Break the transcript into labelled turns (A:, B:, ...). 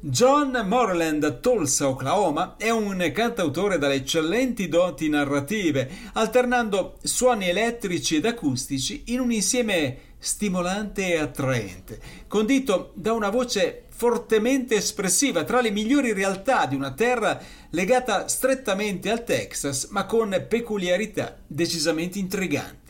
A: John Moreland da Tulsa, Oklahoma, è un cantautore dalle eccellenti doti narrative, alternando suoni elettrici ed acustici in un insieme stimolante e attraente, condito da una voce fortemente espressiva, tra le migliori realtà di una terra legata strettamente al Texas, ma con peculiarità decisamente intriganti.